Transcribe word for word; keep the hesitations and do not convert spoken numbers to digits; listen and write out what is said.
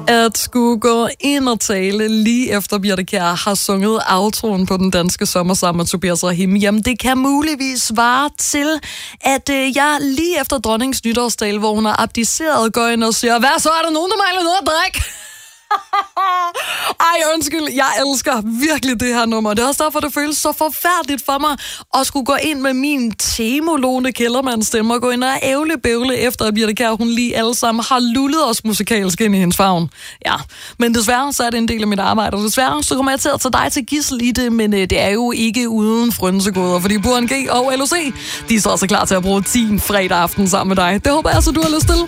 at skulle gå ind og tale lige efter Birthe Kjær har sunget outroen på Den Danske Sommer sammen med Tobias Rahim. Jamen, det kan muligvis svare til, at øh, jeg lige efter dronningens nytårstale, hvor hun har abdiceret, går ind og siger, hvad så, er der nogen, der mangler noget at drikke? Ej, undskyld, jeg elsker virkelig det her nummer. Det er også derfor, det føles så forfærdeligt for mig at skulle gå ind med min Temo-Lone Kellermann-stemme og gå ind og ævle-bævle efter, at Birthe Kjær, hun lige alle sammen har lullet os musikalsk ind i hendes favn. Ja, men desværre, så er det en del af mit arbejde, og desværre, så kommer jeg til at tage dig til gidsel i det, men øh, det er jo ikke uden frynsegoder, fordi Burhan G og L O C, de er så også klar til at bruge ti fredag aften sammen med dig. Det håber jeg, så du har lyst til.